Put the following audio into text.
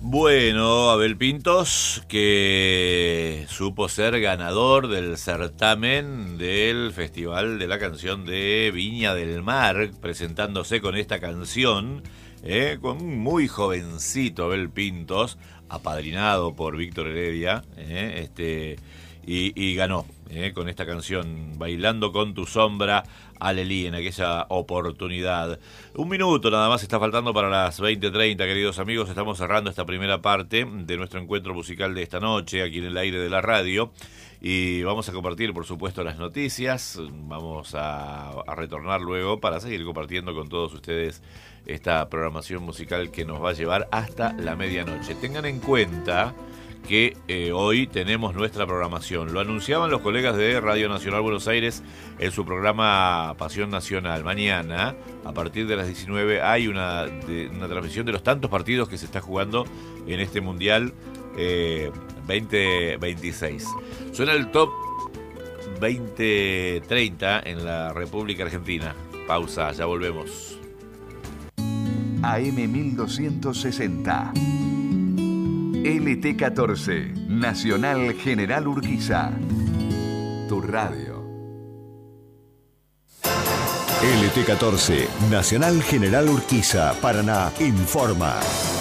Bueno, Abel Pintos, que supo ser ganador del certamen del Festival de la Canción de Viña del Mar, presentándose con esta canción, con un muy jovencito Abel Pintos, apadrinado por Víctor Heredia, y ganó con esta canción, Bailando con tu sombra, Alelí, en aquella oportunidad. Un minuto nada más está faltando para las 20:30, queridos amigos. Estamos cerrando esta primera parte de nuestro encuentro musical de esta noche, aquí en el aire de la radio. Y vamos a compartir, por supuesto, las noticias. Vamos a retornar luego para seguir compartiendo con todos ustedes esta programación musical que nos va a llevar hasta la medianoche. Tengan en cuenta que hoy tenemos nuestra programación. Lo anunciaban los colegas de Radio Nacional Buenos Aires en su programa Pasión Nacional. Mañana, a partir de las 19, hay una transmisión de los tantos partidos que se está jugando en este Mundial 2026. Suena el top 2030 en la República Argentina. Pausa, ya volvemos. AM 1260. LT14, Nacional General Urquiza. Tu radio. LT14, Nacional General Urquiza, Paraná, informa.